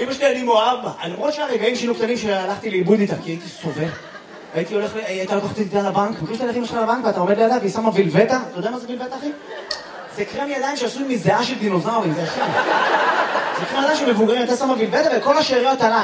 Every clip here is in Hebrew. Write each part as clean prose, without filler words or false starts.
אמא שלי אני מאוהב בה. למרות שהרגעים שינו קטנים שהלכתי לאיבוד איתה, כי הייתי סובל. הייתה לקוחת איתה לבנק, מכיר שאתה הולך אמא שלך לבנק ואתה עומד לידה והיא שמה וילבטה? אתה יודע מה זה וילבטה, אחי? זה קרם ידיים שעשוי מזיעה של דינוזאורים, זה ישן. זה קרם ידיים שמבוגרים, אתה שמה וילבטה וכל השאריות עליי.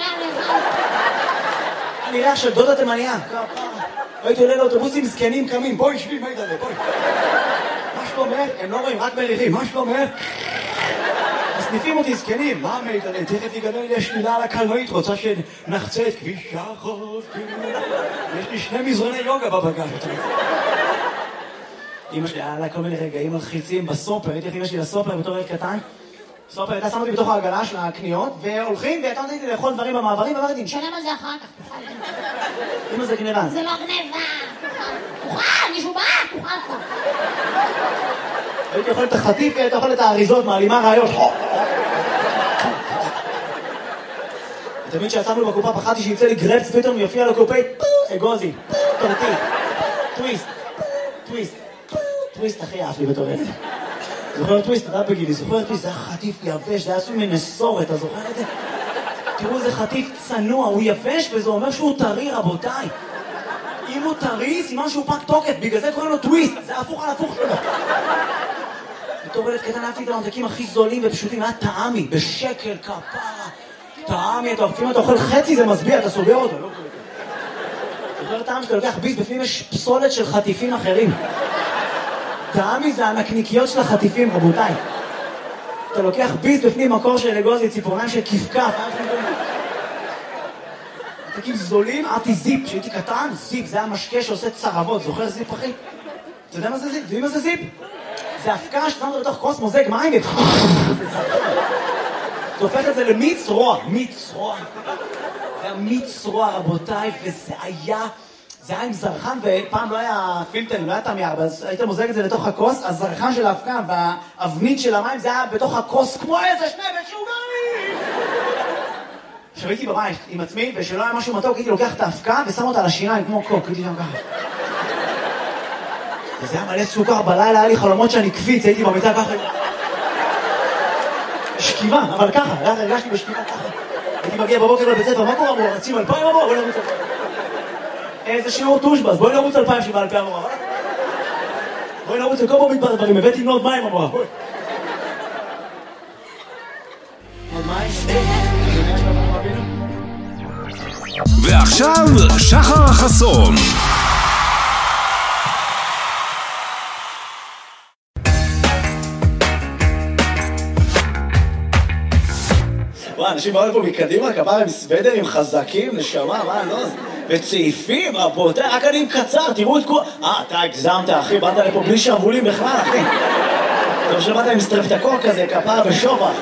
אני ריח של דודה תימניה. הייתי עולה לאוטובוסים זקנים קמים, בואי שבי, מה ידעה, בואי. מה שלומך? הם לא רואים, רק מריחים, מה שלומך? מסניפים אותי זקנים, מה מיתן? תכף יגדל לי השלילה על הקלנועית, רוצה שנחצה את כביש החוף. יש לי 2 מזרוני יוגה בבגז. אמא שלי היה לה כל מיני רגעים מלחיצים בסופר, הייתי אמא שלי לסופר בתור ילד קטן. סופר הייתה שמה אותי בתוך העגלה של הקניות, והולכים והייתה נותנת לי לאכול דברים במעברים, ואמרתי, נשלם על זה אחר כך, תוכל. אמא זה גניבה. זה לא גניבה, תוכל, מישהו בא, תוכל פה. הייתי אוכל את החטיף והייתי אוכל את האריזות, מעלימה רעיות. תמיד שיצאנו בקופה פחדתי שיצא לי גרפס, פתאום יופיע לקופאית, אגוזי, טורטי, טוויסט, טוויסט, טוויסט הכי אהב לי בתור ילד. זוכר טוויסט, אתה בגילי, זוכר טוויסט, זה היה חטיף יבש, זה היה עשוי מנסורת, אתה זוכר את זה? תראו איזה חטיף צנוע, הוא יבש וזה אומר שהוא טרי, רבותיי. אם הוא טרי, סימן שהוא פג תוקף, בגלל זה קוראים לו טוויסט, זה הפוך על הפוך שלו. בתור ילד קטן אהבתי את הממתקים הכי זולים ופשוטים, היה טעמי, בשקל, כפרה. טעמי, אם אתה אוכל חצי זה מסביע, אתה סוגר אותו, לא קוראים. זוכר טעם שאתה לוקח ביס, בפנים יש פסולת של חטיפים אחרים. טעמי זה הנקניקיות של החטיפים, רבותיי. אתה לוקח ביס בפנים מקור של אגוזי, ציפורניים של כפכף. ממתקים זולים, אהבתי זיפ, כשהייתי קטן, זיפ, זה היה משקה שעושה צרבות, זוכר זיפ אחי? אתה יודע מה זה זיפ? יודעים מה זה זיפ? זה הפקה ששמת בתוך כוס מוזג מים זה הופך את זה למיץ רוע, מיץ רוע. זה היה מיץ רוע רבותיי, וזה היה עם זרחן, ופעם לא היה פילטרים, לא היה תמייר, אז היית מוזג את זה לתוך הכוס, הזרחן של ההפקה והאבנית של המים זה היה בתוך הכוס כמו איזה 2 משוגעים. עכשיו הייתי בבית עם עצמי, ושלא היה משהו מתוק, הייתי לוקח את ההפקה ושם אותה על השיניים כמו קוק, הייתי שם ככה. וזה היה מלא סוכר, בלילה היה לי חלומות שאני קפיץ, הייתי במיטה ככה. שכיבה, אבל ככה, הרגשתי בשכיבה ככה. הייתי מגיע בבוקר לבית ספר, מה קורה אמרו? רצים 2,000 אמרו? בואי נרוץ 2,000. איזה שיעור טושבס, בואי נרוץ 2,000 שבא 2,000 אמרו. בואי נרוץ לכל במדבר דברים, הבאתי לבנות מים אמרו. בואי. עוד מים? ועכשיו שחר חסון. אנשים באו לפה מקדימה, כפרה עם סוודרים חזקים, נשמה, מה, לא? וצעיפים, רבותיי, רק אני עם קצר, תראו את כל... אתה הגזמת, אחי, באת לפה בלי שרבולים בכלל, אחי. טוב שבאת עם סטרפטקור כזה, כפרה ושובח.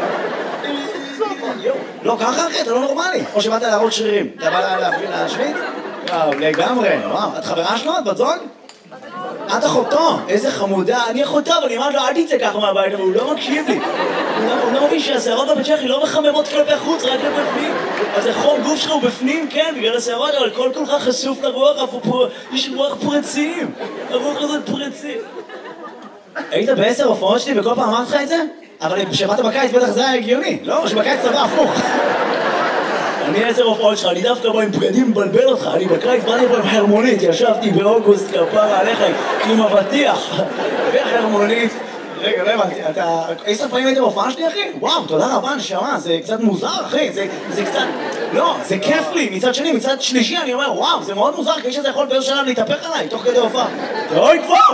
לא, ככה, אחי, אתה לא נורמלי. או שבאת להראות שרירים. אתה בא להשוויץ? וואו, לגמרי. וואו, את חברה שלו? את בת זוג? את אחותו, איזה חמודה, אני אחותו, אבל אני אמרת לו, אל תצא ככה מהבית, אבל הוא לא מקשיב לי. הוא לא מבין שהשערות בבצ'כי לא מחממות כלפי חוץ, רק בפנים. אז החום גוף שלך הוא בפנים, כן, בגלל השערות, אבל כל כך חשוף לרוח, יש רוח פרצים. הרוח הזאת פרצים. היית ב10 הופעות שלי וכל פעם אמרת לך את זה? אבל כשבאת בקיץ בטח זה היה הגיוני, לא? שבקיץ צבא הפוך. אני 10 הופעות שלך, אני דווקא בא עם בגדים מבלבל אותך, אני בקיץ באתי פה עם חרמונית, ישבתי באוגוסט כפרה עליך עם אבטיח וחרמונית. רגע, לא הבנתי, אתה... 10 פעמים היית בהופעה שלי, אחי? וואו, תודה רבה, נשמה, זה קצת מוזר, אחי, זה קצת... לא, זה כיף לי, מצד שני, מצד שלישי, אני אומר, וואו, זה מאוד מוזר, כי שזה יכול באיזה שלב להתהפך עליי, תוך כדי הופעה. אוי, כבר!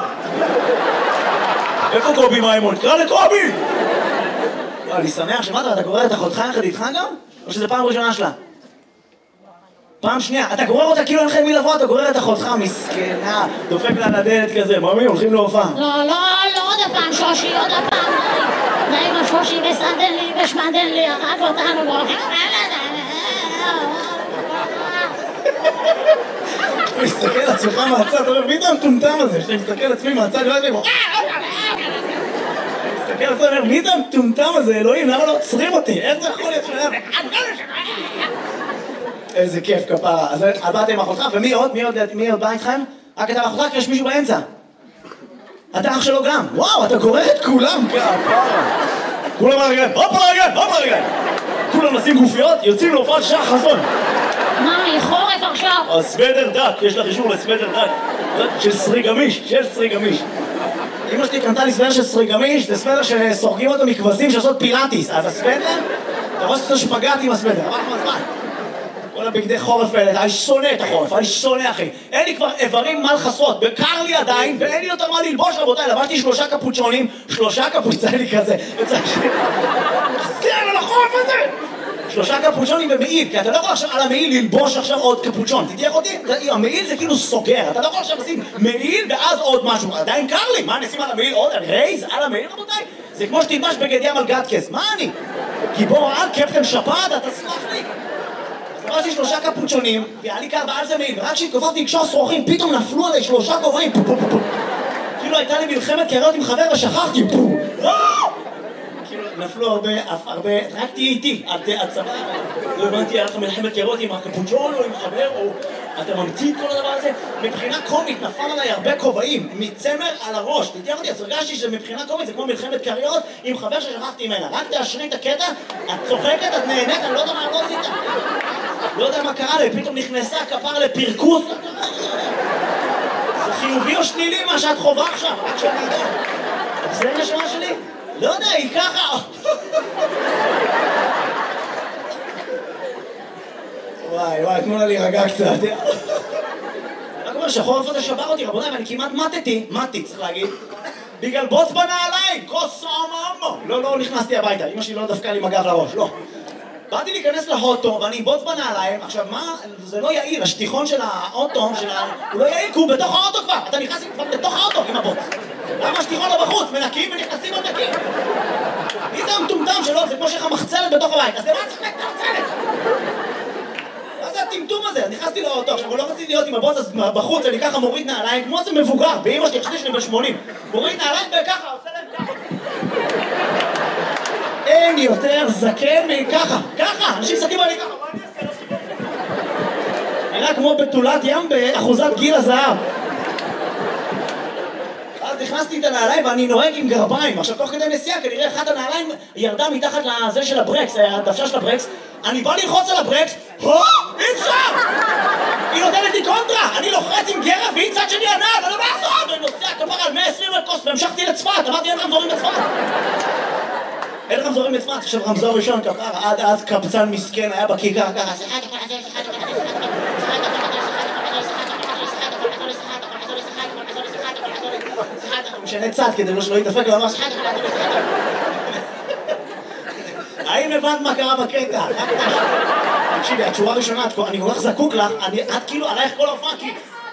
איפה קובי מימון? קרא לקובי! אני שמח שמעת, אתה גורר את אחותך יחד איתך גם? או שזה פעם ראשונה שלה? פעם שנייה, אתה גורר אותה כאילו אין לך מי לבוא, אתה גורר את אחותך מסכנה, דופק לה לדלת כזה, ממי, הולכים להופעה. לא, עוד הפעם שושי, עוד הפעם, די עם השושי וסנדן לי ושמנדן לי, הרג אותנו, והולכים... אתה מסתכל על עצמך מהצד, אתה אומר, מי זה המטומטם הזה? שאתה מסתכל על עצמי מהצד, ואתה אומר, מסתכל על עצמי, מי זה המטומטם הזה, אלוהים, למה לא עוצרים אותי? איך זה יכול להיות שלהם? איזה כיף כפרה. אז באת עם אחותך, ומי עוד? מי עוד בא איתכם? רק אתה ואחותך, כי יש מישהו באמצע. אתה אח שלו גם. וואו, אתה גורר את כולם כפרה. כולם על הרגליים, הופ על הרגליים, הופ על הרגליים. כולם נשים גופיות, יוצאים להופעת שחר חסון. מה, היא חורף עכשיו? הסוודר דק, יש לך אישור לסוודר דק. של סרי גמיש, של סרי גמיש. אמא שלי קנתה לי סוודר של סרי גמיש, זה סוודר שסורגים אותו מכבשים שעושות פילאטיס. אז הסוודר, אתה רואה שאתה שפגעת עם הסוודר, עבר לך מהזמן. כל הבגדי חורף האלה, אני שונא את החורף, אני שונא אחי. אין לי כבר איברים מה לכסות, קר לי עדיין, ואין לי יותר מה ללבוש רבותיי, לבשתי 3 קפוצ'ונים, 3 קפוצ'ונים לי כזה, זה על החורף הזה! 3 קפוצ'ונים במעיל, כי אתה לא יכול עכשיו על המעיל ללבוש עכשיו עוד קפוצ'ון, תתייך אותי? המעיל זה כאילו סוגר, אתה לא יכול עכשיו לשים מעיל ואז עוד משהו, עדיין קר לי, מה נשים על המעיל עוד? רייז על המעיל רבותיי? זה כמו שתלבש בגד ים על גטקס, מה אני? גיבור על קפטן שפעת, אתה סלח לי? עברתי 3 קפוצ'ונים, והיה לי קר ועל זה מעיל, ורק כשהתכופפתי לקשור שרוכים, פתאום נפלו עליי 3 כובעים, כאילו הייתה לי מלחמת קריות עם חבר ושכחתי, כאילו נפלו הרבה, רק תהיה איתי, הצבא, לא הבנתי, היה לך מלחמת קריות עם הקפוצ'ון או עם חבר, או אתה ממציא את כל הדבר הזה, מבחינה קומית נפל עליי הרבה כובעים, מצמר על הראש, תתייח אותי, אז הרגשתי שמבחינה קומית זה כמו מלחמת קריות עם חבר ששכחתי ממנה, רק תאשרי את הקטע, את צוחקת, את נהנית, אני לא יודע מה לא עשית. לא יודע מה קרה לי, פתאום נכנסה כפר לפרקוס. זה חיובי או שלילי מה שאת חובה עכשיו? רק שאני יודע. זה נשמה שלי? לא יודע, היא ככה. וואי, תנו לה להירגע קצת. רק אומר שהחורף הזה שבר אותי, רבותיי, ואני כמעט מתי, צריך להגיד. בגלל בוץ בנעליים, כוס אממו. לא נכנסתי הביתה, אמא שלי לא דפקה לי מגב לראש, לא. באתי להיכנס לאוטו ואני בוץ בנעליים, עכשיו מה, זה לא יעיל, השטיחון של האוטו, הוא לא יעיל, כי הוא בתוך האוטו כבר, אתה נכנס כבר בתוך האוטו עם הבוץ. למה השטיחון לא בחוץ? מנקים ונכנסים עוד נקים. מי זה המטומטם שלו? זה כמו שיש לך מחצלת בתוך הבית, אז למה צריך את המחצלת? מה זה הטמטום הזה? אז נכנסתי לאוטו, עכשיו הוא לא רציתי להיות עם הבוץ, אז בחוץ אני ככה מוריד נעליים, כמו זה מבוגר, באמא שלי, חשבתי שאני ב-80. מוריד נעליים וככה, עושה להם ככה. אין יותר זקן מככה, ככה, אנשים זקים עלי ככה, מה אני אעשה? נראה כמו בתולת ים באחוזת גיל הזהב. אז נכנסתי את הנעליים ואני נוהג עם גרביים, עכשיו תוך כדי נסיעה כנראה אחת הנעליים ירדה מתחת לזה של הברקס, הדוושה של הברקס, אני בא ללחוץ על הברקס, אי אפשר! היא נותנת לי קונטרה, אני לוחץ עם גרב והיא צד שני הנעל, אני לא מעזור! ואני נוסע כפר על 120 מטוס והמשכתי לצפת, אמרתי אין רמזורים בצפת. אין רמזורים בצפת, עכשיו רמזור ראשון כפר, עד אז קבצן מסכן היה בכיכר ככה, משנה צד כדי שלא יתדפק ממש. האם הבנת מה קרה בקטע? תקשיבי, התשורה הראשונה, אני כל כך זקוק לך, את כאילו עלייך כל ההופעה כי...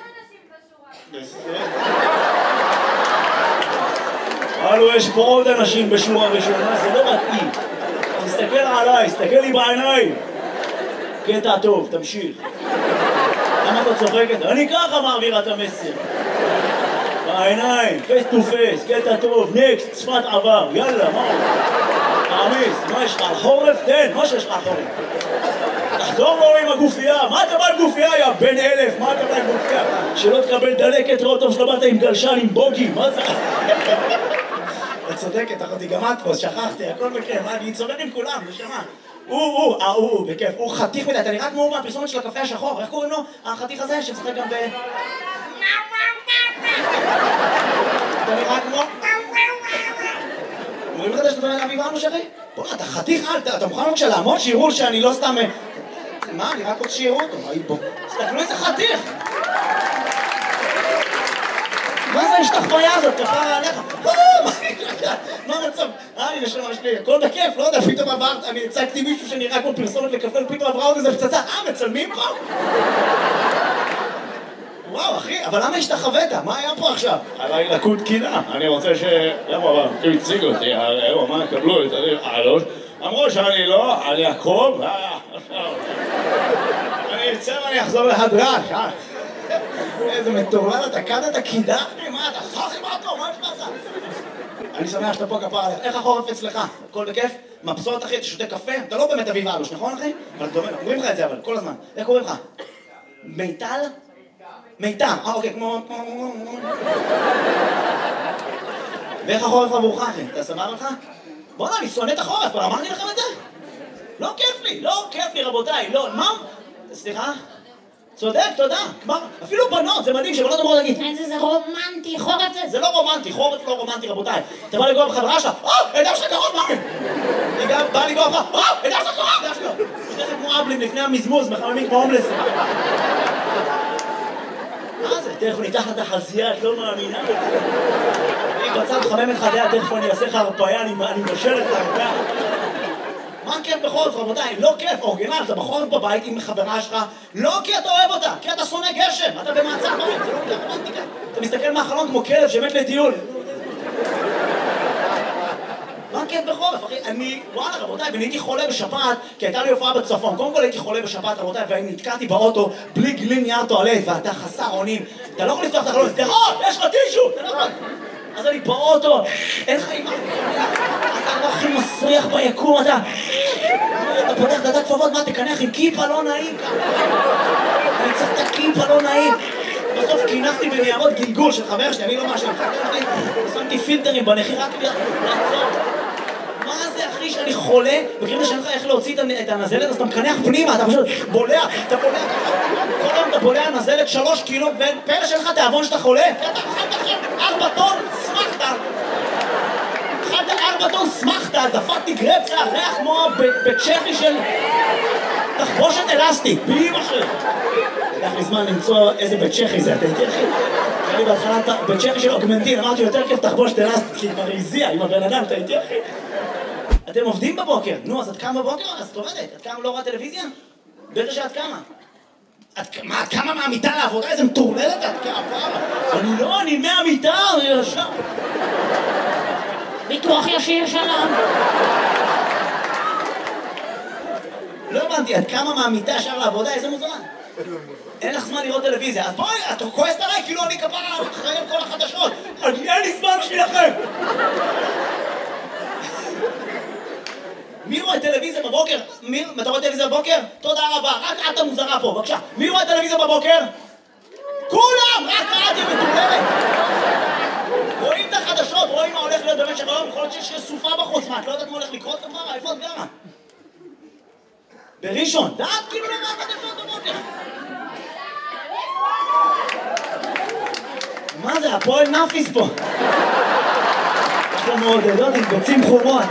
הלו, יש פה עוד אנשים בשורה ראשונה, זה לא מתאים. תסתכל עליי, תסתכל לי בעיניים. קטע טוב, תמשיך. למה אתה צוחקת? אני ככה מעבירה את המסר. בעיניים, פייס טו פייס, קטע טוב, נקסט, צפת עבר, יאללה, מה? תעמיס, מה יש לך על חורף? תן, מה שיש לך על חורף? תחזור לו עם הגופייה, מה אתה בא עם גופייה, יא בן 1000? מה אתה בא עם גופייה? שלא תקבל דלקת, ראות טוב שלא באת עם גלשן, עם בוגי, מה זה? את צודקת, אחותי, גם את פה, שכחתי, הכל בכיף, אני צודק עם כולם, נשמה. הוא, בכיף, הוא חתיך מדי, אתה נראה כמו מהפרסומת של הקפה השחור, איך קוראים לו? החתיך הזה שמשחק גם ב... אתה נראה כמו... אומרים לך שאתה נראה אביב אנוש אחי? בוא, אתה חתיך אתה מוכן בבקשה לעמוד שיראו שאני לא סתם... מה, אני רק רוצה שיראו אותו, בוא. תסתכלו איזה חתיך! מה זה ההשתחוויה הזאת? כפרה עליך? מה המצב? אני נשמה שלי, הכל בכיף, לא יודע, פתאום עברת, אני הצגתי מישהו שנראה כמו פרסומת לקפה, פתאום עברה עוד איזה פצצה, מצלמים פה? וואו, אחי, אבל למה השתחווית? מה היה פה עכשיו? עליי לקות קינה, אני רוצה ש... למה, אבל, הוא הציג אותי, הוא אמר, קבלו את הראש, אמרו שאני לא, אני אקרוב, אני ארצה ואני אחזור להדרש, איזה מטורלל, אתה קד את הקידה? מה, אתה חכי מה טוב, מה יש לך? אני שמח שאתה פה כפרה עליך, איך החורף אצלך? הכל בכיף? מבסוט אחי, אתה שותה קפה? אתה לא באמת אביב אלוש, נכון אחי? אבל אתה אומר, אומרים לך את זה אבל, כל הזמן. איך קוראים לך? מיטל? מיטל, אוקיי, כמו... ואיך החורף עבורך אחי? אתה סבבה לך? בוא'נה, אני שונא את החורף, אבל אמרתי לכם את זה? לא כיף לי רבותיי, לא, מה? סליחה? צודק, תודה. מה? אפילו בנות, זה מדהים שבנות אמרו להגיד זה רומנטי, חורף זה... זה לא רומנטי, חורף לא רומנטי רבותיי. אתה בא לגוע בחברה שלך, אדם שלך קרוב, מה? אני גם בא לגוע בך, אדם שלך קרוב, אדם שלך. יש לך כמו אבלים לפני המזמוז, מחממים כמו הומלס. מה זה? תכף ניתח את החזייה, את לא מאמינה. אני בצד חמם את חדיה, תכף אני אעשה לך הרפאיה, אני מבשל את הרפאיה. מה כיף בחורף, רבותיי? לא כיף, אורגינל, אתה בחורף בבית עם חברה שלך, לא כי אתה אוהב אותה, כי אתה שונא גשם, אתה במעצר בית, זה לא רומנטיקה. אתה מסתכל מהחלון כמו כלב שמת לטיול. מה כיף בחורף, אחי? וואלה, רבותיי, ונהייתי חולה בשפעת, כי הייתה לי הופעה בצפון. קודם כל הייתי חולה בשפעת, רבותיי, ואני נתקעתי באוטו בלי גלים נייר טואלט, ואתה חסר אונים. אתה לא יכול לפתוח את החלון, תראות, יש לך טישו, אתה לא יכול. אז אני באוטו, אין לך אימא, אתה לא הכי מסריח ביקום, אתה פותח דעת כפפות, מה תקנח עם כיפה לא נעים ככה. אני צריך את הכיפה לא נעים. בסוף קינחתי בניירות גלגול של חבר שלי, אני לא משהו, שמתי פילטרים בנחי רק לעצור. מה זה אחי שאני חולה, בקריב שאין לך איך להוציא את הנזלת, אז אתה מקנח פנימה, אתה פשוט בולע, אתה בולע ככה. כל היום אתה בולע נזלת 3 קילו, פלא שאין לך תיאבון שאתה חולה, כי אתה אכלת עכשיו 4 טון, סמכת. אכלת 4 טון סמכת, דפקתי גרפסה, ריח כמו בצ'כי של תחבושת אלסטית, באמא שלי. לקח לי זמן למצוא איזה בצ'כי זה, אתה איתי אחי? אני בהתחלה בצ'כי של אוגמנטין, אמרתי יותר כיף תחבושת אלסטית, כי כבר הזיע עם הבן אדם, אתה איתי אחי? אתם עובדים בבוקר, נו, אז את קמה בבוקר? אז את עובדת, את קמה לא רואה טלוויזיה? בטח שאת קמה. את קמה מהמיטה לעבודה, איזה מטורללת את קמה? אני מהמיטה, אני ישר. ביטוח ישיר שלום. לא הבנתי, את קמה מהמיטה ישר לעבודה, איזה מוזמן? אין לך זמן לראות טלוויזיה, אז בואי, את כועסת עליי, כאילו אני כפרה אחראי על כל החדשות. אין לי זמן בשבילכם! מי רואה טלוויזיה בבוקר? אתה רואה טלוויזיה בבוקר? תודה רבה, רק את המוזרה פה, בבקשה. מי רואה טלוויזיה בבוקר? כולם! רק את היא מטורללת! רואים את החדשות, רואים מה הולך להיות במשך היום, יכול להיות שיש סופה בחוץ, מה, את לא יודעת מה הולך לקרות כפרה? איפה את גרה? בראשון, דעת כאילו לא רואה חדשות בבוקר. מה זה, הפועל נאפיס פה? אנחנו מעודדות עם ביצים חומות.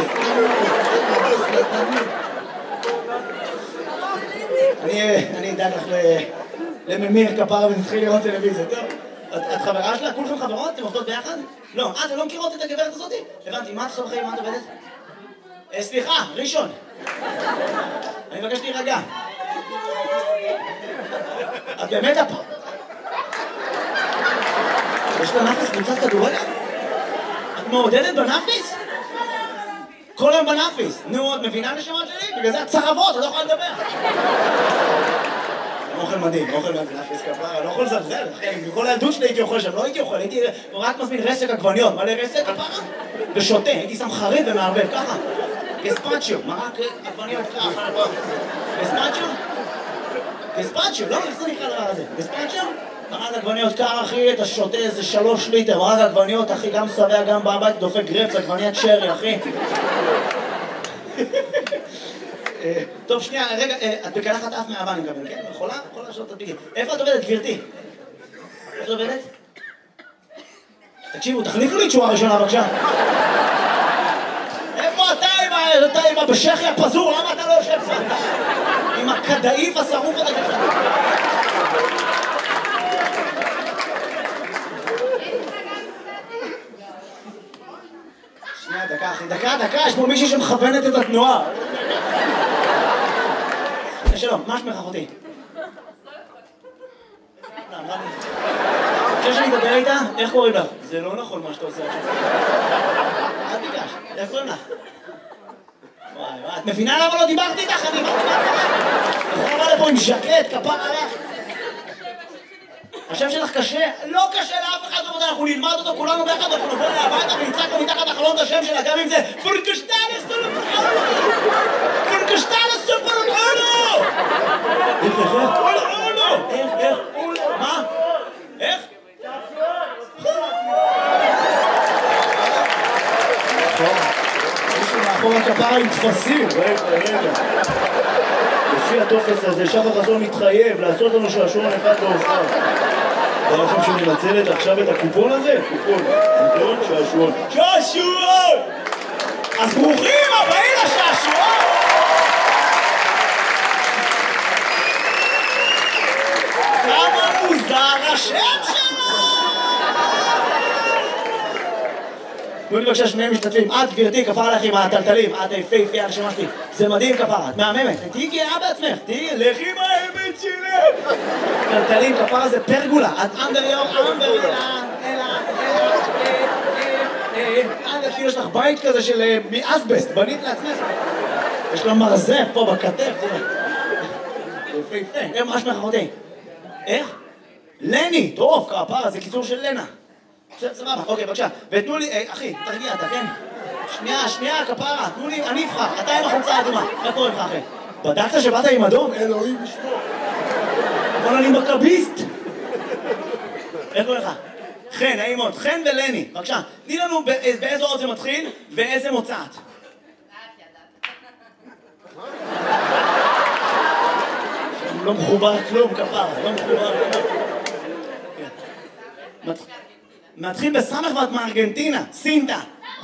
אני אדאג לך לממיר כפרה ונתחיל לראות טלוויזיה, טוב? את חברה שלה? כולכם חברות? אתם עובדות ביחד? לא, אתם לא מכירות את הגברת הזאת? הבנתי, מה את עושה בחיים? מה את עובדת? סליחה, ראשון. אני מבקש להירגע. את באמת הפ... יש לה נאפיס קבוצת כדורגל? את מעודדת בנאפיס? כל היום בנאפיס. נו, את מבינה נשמות שלי? בגלל זה את צרבות, את לא יכולה לדבר. אוכל מדהים, אוכל בנאפיס כפרה, אני לא יכול לזלזל, אחי, בכל הילדות שלי הייתי אוכל שם, לא הייתי אוכל, הייתי רק מזמין רסק עגבניות, מלא רסק כפרה, ושותה, הייתי שם חריף ומערבב, ככה. גספצ'יו, מרק עגבניות ככה. גספצ'יו? גספצ'יו, לא, איך זה נקרא דבר הזה? גספצ'יו? מרק עגבניות קר, אחי, אתה שותה איזה 3 ליטר, מרק עגבניות, אחי, גם שבע, גם בבית, דופק גרפס, עגבניית שרי, אחי. טוב, שנייה, רגע, את בקלחת אף מהאבא, אני מקבל, כן? יכולה? יכולה לשאול את הדביגים. איפה את עובדת, גברתי? איפה את עובדת? תקשיבו, תחליפו לי תשובה ראשונה, בבקשה. איפה אתה עם הבשכי הפזור? למה אתה לא יושב פה? עם הכדאיף השרוף הזה ככה. שנייה, דקה, אחי, דקה, יש פה מישהי שמכוונת את התנועה. שלום, מה שמך אחותי? חושב שאני אדבר איתה? איך קוראים לך? זה לא נכון מה שאתה עושה עכשיו. אל תיגש, איך קוראים לך? וואי, את מבינה למה לא דיברתי איתך? אני יכולה לבוא לפה עם ז'קט, כפר עליך. השם שלך קשה? לא קשה לאף אחד, אנחנו נלמד אותו כולנו ביחד, אנחנו נבוא אליה הביתה ונצעק לו מתחת לחלון את השם שלה, גם אם זה פורקשטלס סולופחולו! פורקשטלס סולופחולו! איך? מה? איך? מישהו מאחור כפרה עם טפסים. רגע. לפי הטופס הזה, שחר חסון מתחייב לעשות לנו שעשועון אחד בהופעה. אתה לכם שהוא מנצלת עכשיו את הקופון הזה? קופון. שעשועון. שעשועון! אז ברוכים הבאים לשעשועון! כמה מוזר השם שלו! תנו לי בבקשה שני משתתפים. את גברתי, כפרה לך עם הטלטלים. את היפהפייה הרשימה שלי. זה מדהים כפרה, את מהממת. תהיי גאה בעצמך. לכי עם האמת שלי. טלטלים, כפרה זה פרגולה. את אנדריום, כאילו יש לך בית כזה של מאסבסט. בנית לעצמך. יש לה מרזב פה בכתף. יפהפה. מה שמך אחותי? איך? לני. טוב, כפרה, זה קיצור של לנה. סבבה, אוקיי, בבקשה. ותנו לי, אחי, תרגיע אתה, כן? שנייה, כפרה, תנו לי, אני אבחר, אתה עם החולצה האדומה. מה קורה לך, אחי? בדקת שבאת עם אדום? אלוהים בשמו. אבל אני מכביסט. איך קורה לך? חן, נעים מאוד, חן ולני, בבקשה. תני לנו באיזו אות זה מתחיל ואיזה מוצאת. לא מחובר כלום, כפרה, לא מחובר כלום. מתחיל בסמך ואת מארגנטינה, סינטה.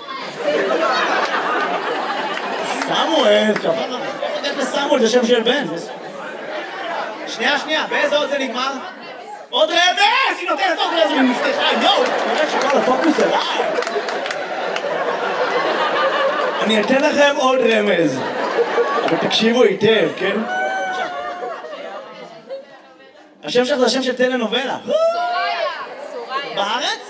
סמואל, כפרה. איך לסמואל, זה שם של בן. שנייה, באיזה עוד זה נגמר? עוד רמז! היא נותנת עוד רמז ומפתחה, יואו! נראה שכל הפוקוס אליי. אני אתן לכם עוד רמז. אבל תקשיבו היטב, כן? השם שלך זה השם של טלנובלה. בארץ?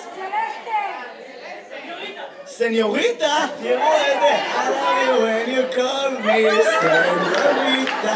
סניוריטה? תראו את זה. I love you when you call me סניוריטה.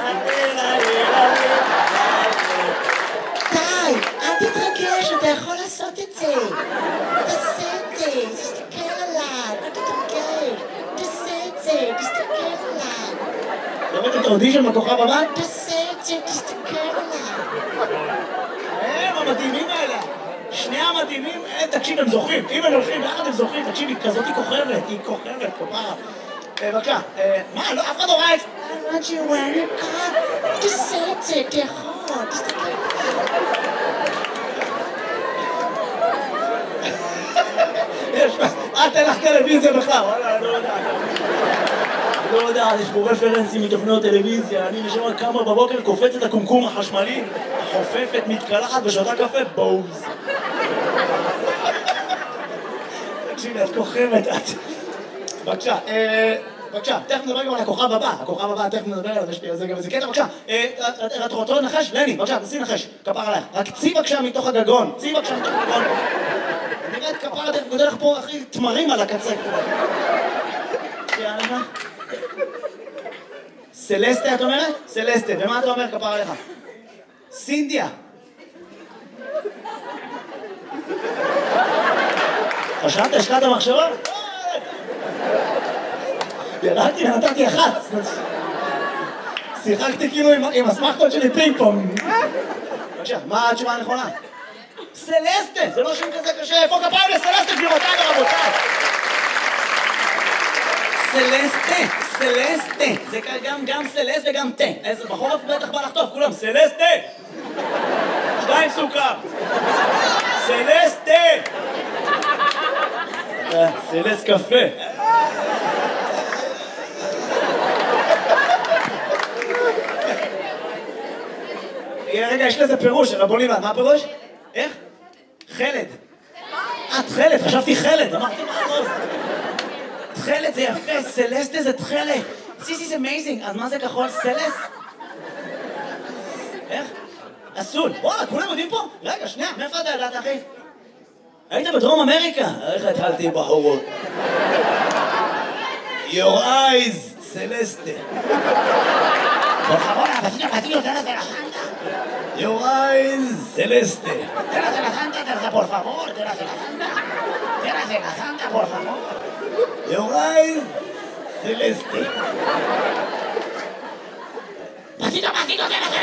די, אל תתרגש, אתה יכול לעשות את זה. תעשה את זה, תסתכל עליי, אל תתרגש. תעשה את זה, תסתכל עליי. לראות את האודישן בכוכב הבא? תעשה את זה, תסתכל עליי. הם המתאימים האלה. שני המתאימים, תקשיב, הם זוכים. אם הם הולכים ביחד הם זוכים, תקשיב, היא כזאת היא כוכבת, כפרה. בבקשה, מה, לא, אף אחד לא ראה את זה. I want you when you come. תעשה את זה, אתה יכול, תסתכל עליי. אל תלך טלוויזיה בכלל, וואלה, אני לא יודע, יש פה רפרנסים מתוכניות טלוויזיה, אני נשמע כמה בבוקר קופץ את הקומקום החשמלי, חופפת, מתקלחת ושותה קפה, בוז. תקשיבי, את כוכבת, את... בבקשה, תכף נדבר גם על הכוכב הבא, תכף נדבר עליו, יש לי על זה גם איזה קטע, בבקשה, את רוצה לנחש? לני, בבקשה, תעשי נחש, כפר עלייך, רק צי בבקשה מתוך הגגון, נראית כפר, אתה גודל לך פה, אחי, תמרים על הקצה. יאללה. סלסטה, את אומרת? סלסטה, ומה אתה אומר, כפר עליך? סינדיה. חשבת, השקעת מחשבה? ירדתי ונתתי אחת. שיחקתי כאילו עם הסמכות שלי פינג פונג. בבקשה, מה התשובה הנכונה? סלסטה, זה לא שם כזה קשה. איפה כפיים לסלסטה, גבירותיי ורבותיי? סלסטה. זה גם סלסט וגם תה. איזה בחורף בטח בא לחטוף, כולם. סלסטה. 2 סוכר. סלסטה. סלסט קפה. רגע, יש לזה פירוש, רבוני, מה הפירוש? איך? חלד. את חלד, חשבתי חלד, אמרתי מה הראש. תכלת זה יפה, סלסטה זה תכלת. This is amazing, אז מה זה כחול? סלס? איך? אסול. וואלה, כולם יודעים פה? רגע, שנייה, מאיפה אתה ידעת, אחי? היית בדרום אמריקה? איך התחלתי בחורות? Your eyes, סלסטה. Por favor, vecino, tráete la santa. Your eyes, celeste. Tráete la santa, por favor, tráete la santa. Tráete la santa, por favor. Your eyes, celeste. Pasito, tráete.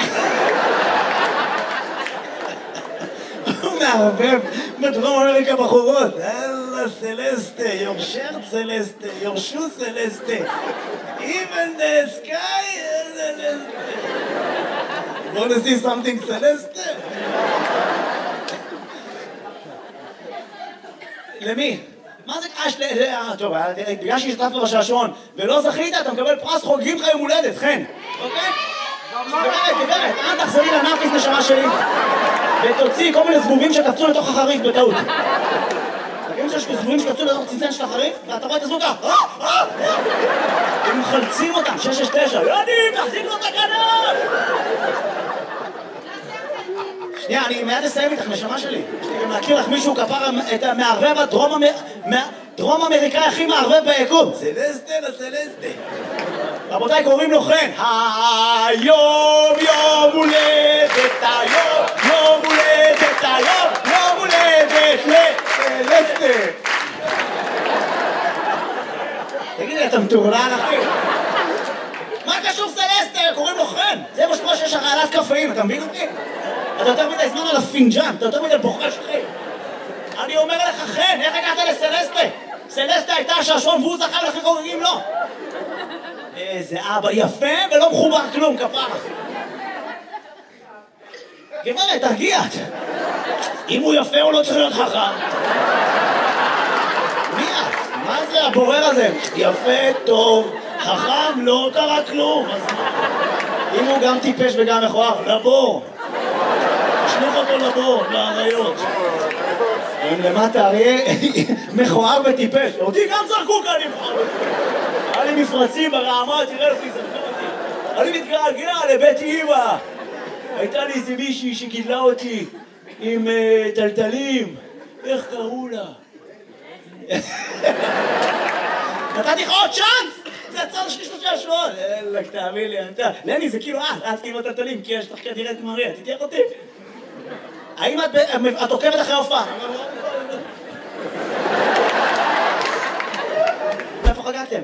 הוא מערבב בדרום אמריקה בחורות. אללה Celeste, your shirt Celeste, your shoe Celeste, even the sky Celeste. You want to see something Celeste? למי? מה זה קש? טוב, בגלל שהשתתפת בשעשועון ולא זכית, אתה מקבל פרס חוגגים לך יום הולדת, חן. אוקיי? גברת, אל תחזרי לנאפיס נשמה שלי ותוציא כל מיני זבובים שקפצו לתוך החריף בטעות. תגידו שיש זבובים שקפצו לתוך צנצן של החריף ואתה רואה את הזבוב ככה הם מחלצים אותם, 669 יודעים, תחזיק לו את הכנף. שנייה, אני מיד אסיים איתך, נשמה שלי. יש לי גם להכיר לך מישהו כפר את המערבב הדרום אמריקאי הכי מערבב ביקום. סלסטה לסלסטה. רבותיי, קוראים לו חן. היום יום הולדת, היום יום הולדת, היום יום הולדת לסלסטה. תגיד לי, אתה מטורלל אחי? מה קשור סלסטה? קוראים לו חן. זה מה שקורה שיש הרעלת קפאים, אתה מבין אותי? אתה יותר מדי זמן על הפינג'אן, אתה יותר מדי בוחש אחי. אני אומר לך חן, איך הגעת לסלסטה? סלסטה הייתה השעשועון והוא זכה ולכן חוגגים לו. איזה אבא יפה ולא מחובר כלום, כפרה. גברת, תרגיעת. אם הוא יפה הוא לא צריך להיות חכם. מי את? מה זה הבורר הזה? יפה, טוב, חכם, לא קרה כלום. אם הוא גם טיפש וגם מכוער, לבור. תשלוך אותו לבור, לאריות. אם למטה אריה מכוער וטיפש. אותי גם זרקו כאן לבחור. היה לי מפרצים ברעמה, תראה לפי זרקו אותי. אני מתגעגע לבית אמא. הייתה לי איזה מישהי שגידלה אותי עם טלטלים. איך קראו לה? נתתי לך עוד צ'אנס! זה הצד השני של השעשועון. אלק, תאמין לי, לני, זה כאילו את כאילו טלטלים, כי יש לך כנראה את מריה, תתייך אותי. האם את עוקבת אחרי הופעה? איפה חגגתם?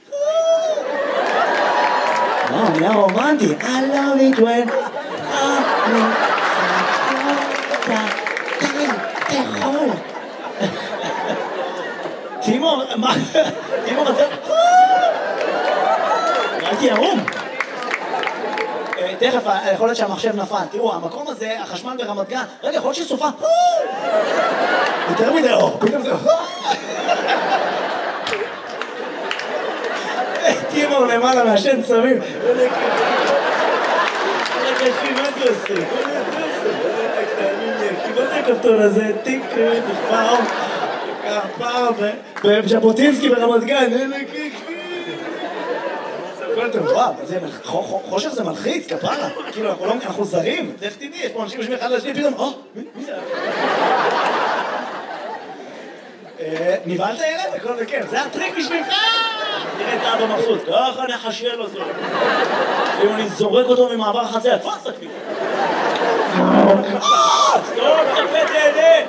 נהיה רומנטי. I love it when תאכול. תימור, מה? תימור, אתה... הייתי ערום. תכף, יכול להיות שהמחשב נפל. תראו, המקום הזה, החשמל ברמת גן, רגע, יכול להיות שסופה. יותר מדי אור, פתאום זה... תימור למעלה מהשן צמים. רגע, מה זה עושה? מה זה הכפתור הזה? טיק, פעם, בז'בוטינסקי ברמת גן. וואו, חושך זה מלחיץ, כפרה. כאילו, אנחנו זרים. איך תדעי, יש פה אנשים יושבים אחד לשני, פתאום, מי זה? נבהלת ילד? הכל בכיף. זה הטריק בשבילך! תראה את האבא מבסוט. ככה נחשל אותו. אם אני זורק אותו ממעבר החציה, תפוס אותי. טוב, תפה, תהנה.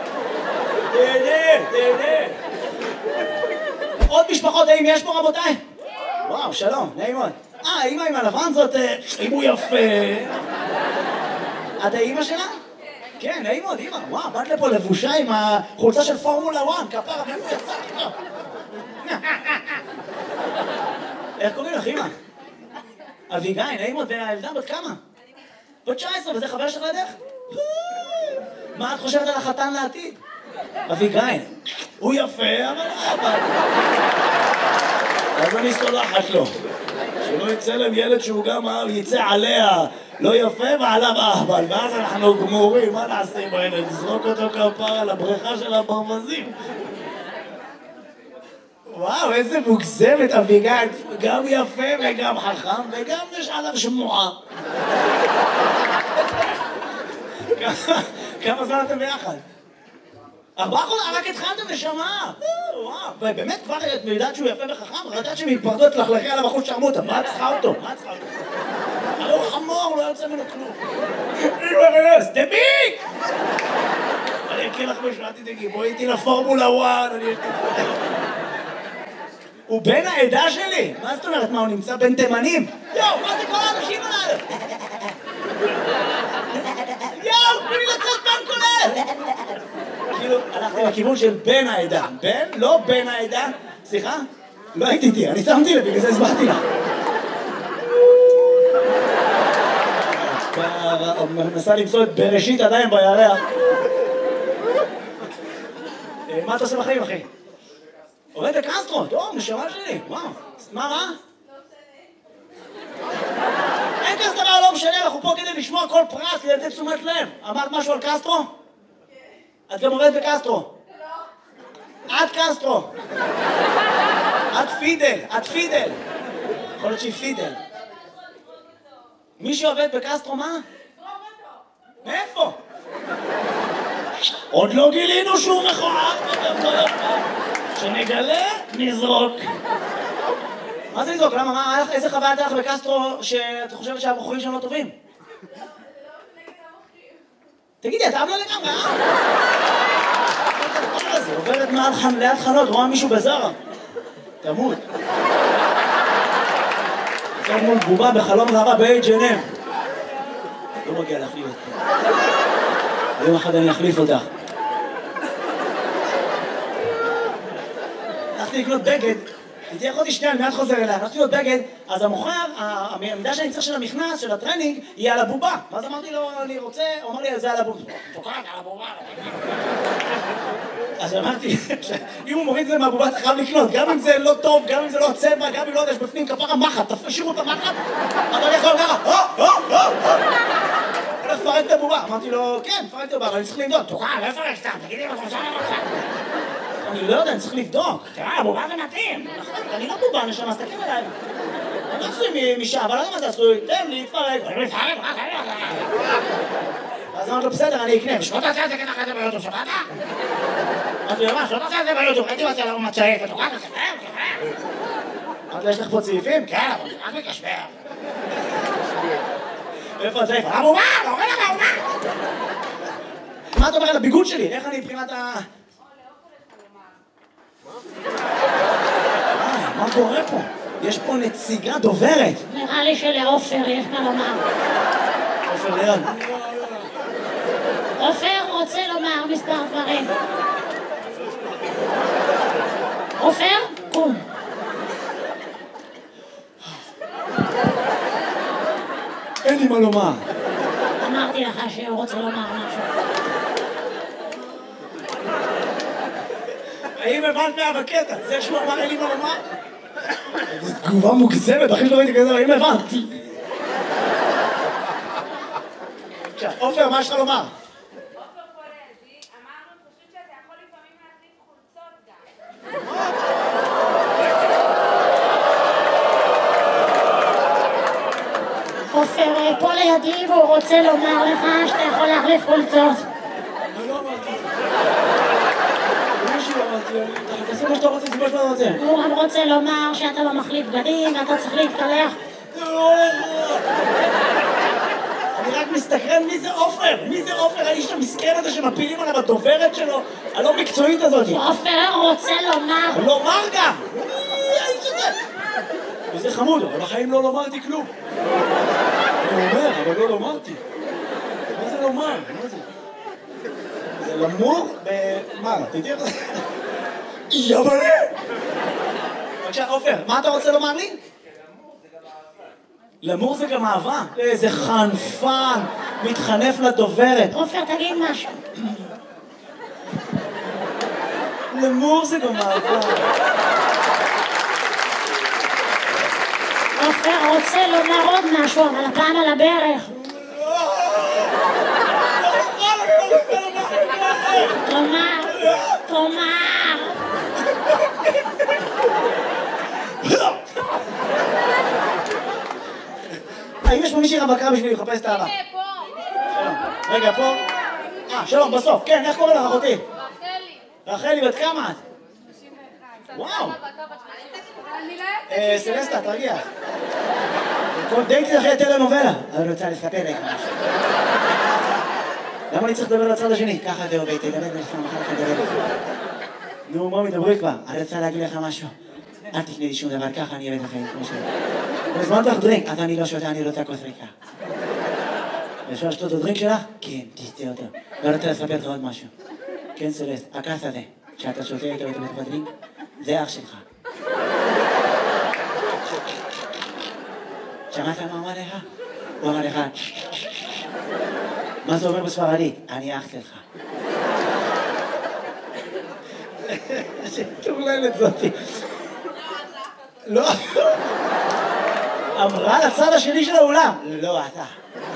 תהנה. עוד משפחות, האם יש פה רבותיי? וואו, שלום, נעים מאוד. האמא עם הלבן זאת, אם הוא יפה. את האמא שלה? כן, נעים מאוד, אמא. וואו, באת לפה לבושה עם החולצה של פורמולה 1, כפרה, מאיפה יצא לך? איך קוראים לך, אמא? אביגיל, נעים מאוד, והילדה בת כמה? בת 19, וזה חבר שלך לדרך? מה את חושבת על החתן לעתיד? אביגיל, הוא יפה, אבל... אז אני סולחת לו. שלא יצא להם ילד שהוא גם יצא עליה לא יפה ועליו אהבל, ואז אנחנו גמורים, מה נעשה עם הילד? נזרוק אותו כפרה לבריכה של הברווזים. וואו, איזה מוגזמת אביגיל, גם יפה וגם חכם וגם יש עליו שמועה. כמה זמן אתם ביחד? 4 חודשים, רק התחלתם נשמה. וואו, באמת כבר את יודעת שהוא יפה וחכם, רק יודעת שמתפרדות לחלכי על הבחור שרמוטה. מה את צריכה אותו? הרי הוא חמור, לא יוצא ממנו כלום. אימא, דביק! אני אקריא לך משהו, אל תדאגי, בואי איתי לפורמולה 1, הוא בן העדה שלי. מה זאת אומרת? מה, הוא נמצא בין תימנים? יואו, מה זה כל האנשים עליו? יואו, תנו לי לצאת בין כולל! כאילו, הלכתי לכיוון של בן העדה. בן? לא בן העדה. סליחה? לא הייתי איתי, אני שמתי לב, בגלל זה הסברתי לך. מנסה למצוא את בראשית עדיין בירח. מה אתה עושה בחיים, אחי? עובד בקסטרו, טוב, נשמה שלי, וואו. מה רע? אין כזה דבר לא משנה, אנחנו פה כדי לשמוע כל פרט, כדי לתת תשומת לב. אמרת משהו על קסטרו? את גם עובדת בקסטרו. את קסטרו. את פידל, את פידל. יכול להיות שהיא פידל. מי שעובד בקסטרו מה? מאיפה? עוד לא גילינו שהוא מכוער. שנגלה, נזרוק. מה זה לזרוק? למה? איזה חוויה הייתה לך בקסטרו שאת חושבת שהבחורים שם לא טובים? תגידי, אתה עמלה לגמרי, זה עוברת ליד חנות, רואה מישהו בזרה. תמות. זאת מול בובה בחלום רבה ב-H&M. לא מגיע להחליף אותך. היום אחד אני אחליף אותך. הלכתי לקנות בגד, הייתי יכולתי שנייה, אני מיד חוזר אליה, הלכתי לקנות בגד, אז המוכר, המידה שאני צריך של המכנס, של הטרנינג, היא על הבובה. ואז אמרתי לו, אני רוצה, הוא אמר לי, זה על הבובה. תוקעת על הבובה. אז אמרתי, אם הוא מוריד את זה מהבובה, אתה חייב לקנות, גם אם זה לא טוב, גם אם זה לא הצבע, גם אם לא יודע, יש בפנים כפרה מחט, תשאירו את המחט, אבל אני יכול ככה, הולך לפרק את הבובה. אמרתי לו, כן, פרק את הבובה, אבל אני צריך לבדוק. תוקעת, לא לפרק סתם, תגידי מה חושב לך. אני לא יודע, אני צריך לבדוק. תראה, הבובה זה מתאים. אני לא בובה, נשמה, אז תקים אליי. אני לא עשוי משעה, אבל לא יודע מה זה עשוי. תן לי, תפרק. אז אמרתי לו, בסדר, אני אקנה. ושלא תעשה את זה ככה את זה ביוטיוב, שבאת? אמרתי לו, מה, שלא תעשה את זה ביוטיוב. הייתי מציע לנו מצעית, ותוקעת, תספר. אמרתי לו, יש לך פה צעיפים? כן, אבל זה רק מקשבר. איפה הצעיף? הבובה, לא רואה לך הבובה. מה אתה אומר על הביגוד שלי? איך אני מבחינת ה... מה קורה פה? יש פה נציגה דוברת. נראה לי שלעופר יש מה לומר. עופר ליד. עופר רוצה לומר מספר דברים. עופר, קום. אין לי מה לומר. אמרתי לך שהוא רוצה לומר משהו. האם הבנת מה בקטע? זה שהוא אמר אין לי מה לומר? זו תגובה מוגזמת, אחי שלא ראיתי כזה, האם הבנת? עכשיו, עופר, מה יש לך לומר? עופר פה לידי, אמרנו פשוט שאתה יכול לפעמים להחליף חולצות גם. עופר פה לידי והוא רוצה לומר לך שאתה יכול להחליף חולצות. אני לא אמרתי את זה. מישהו אמרתי, תעשה מה שאתה רוצה, זה מה שאתה רוצה. הוא גם רוצה לומר שאתה לא מחליף בגדים ואתה צריך להתקלח. אני רק מסתכרן מי זה עופר? מי זה עופר? האיש המסכן הזה שמפילים עליו הדוברת שלו, הלא מקצועית הזאת. עופר רוצה לומר. לומר גם! מי האיש הזה? וזה חמוד, אבל בחיים לא לומרתי כלום. אני אומר, אבל לא לומרתי. מה זה לומר? מה זה? זה למור מה? תדעי איך זה? יבלה! בבקשה, עופר, מה אתה רוצה לומר לי? למור זה גם אהבה. איזה חנפן, מתחנף לדוברת. עופר, תגיד משהו. למור זה גם אהבה. עופר רוצה לומר עוד משהו, אבל הפעם על הברך. תאמר. האם יש פה מישהי רווקה בשביל לחפש את האהבה? פה. רגע, פה. שלום, בסוף. כן, איך קוראים לך אחותי? רחלי. רחלי, בת כמה את? 61. וואו. אני לא סלסטה, תרגיע. כל דייטי אחרי טלנובלה. אני רוצה לספר לך משהו. למה אני צריך לדבר לצד השני? ככה זה עובד, תדבר לך, מחר לך לדבר לך. נו, מה מדברי כבר? אני רוצה להגיד לך משהו. אל תקנה לי שום דבר, ככה אני אביא לך כמו שלא. אני הזמנתי לך דרינק, אז אני לא שותה, אני רוצה כוס ריקה. אפשר לשתות את הדרינק שלך? כן, תשתה אותו. ואני רוצה לספר לך עוד משהו. כן, סלסט, הכעס הזה, שאתה שותה איתו את המתבדלים, זה אח שלך. שמעת מה אמר לך? הוא אמר לך, מה זה אומר בספרדית? אני אח שלך. שטורללת זאתי. לא. אמרה לצד השני של האולם. לא, אתה.